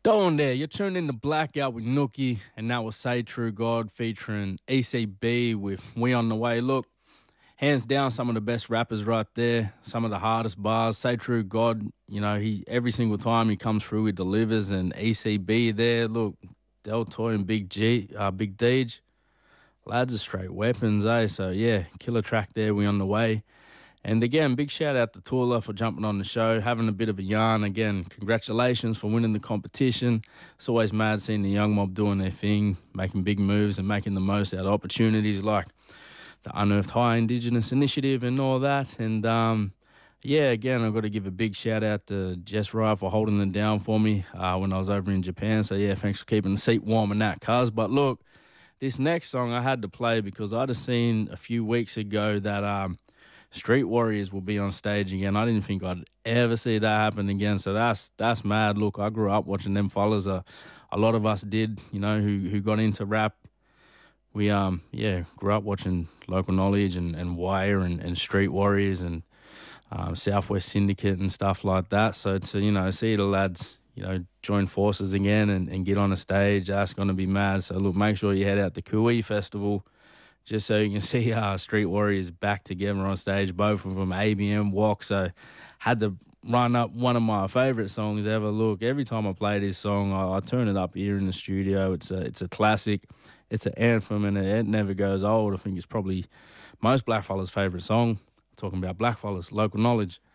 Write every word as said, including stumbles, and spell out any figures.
Go on there. You're tuned in to Blackout with Nookie, and that was Say True God featuring E C B with We On The Way. Look, hands down, some of the best rappers right there, some of the hardest bars. Say True God, you know, he every single time he comes through, he delivers, and E C B there, look, Del Toy and Big G, uh, Big Deej, lads are straight weapons, eh? So, yeah, killer track there, We On The Way. And again, big shout out to Tula for jumping on the show, having a bit of a yarn. Again, congratulations for winning the competition. It's always mad seeing the young mob doing their thing, making big moves and making the most out of opportunities like the Unearthed High Indigenous Initiative and all that. And, um, yeah, again, I've got to give a big shout out to Jess Rye for holding them down for me uh, when I was over in Japan. So, yeah, thanks for keeping the seat warm and that, cuz. But, look, this next song I had to play because I'd have seen a few weeks ago that... Um, Street Warriors will be on stage again. I didn't think I'd ever see that happen again. So that's that's mad. Look, I grew up watching them fellas. Uh, a lot of us did, you know, who who got into rap. We um yeah grew up watching Local Knowledge and, and Wire and, and Street Warriors and um, Southwest Syndicate and stuff like that. So to you know see the lads you know join forces again and, and get on a stage, that's gonna be mad. So look, make sure you head out to Kui Festival. Just so you can see uh, Street Warriors back together on stage, both of them, A B M, Walk. So had to run up one of my favourite songs ever. Look, every time I play this song, I, I turn it up here in the studio. It's a, it's a classic. It's an anthem, and it, it never goes old. I think it's probably most blackfellas' favourite song. I'm talking about blackfellas, Local Knowledge.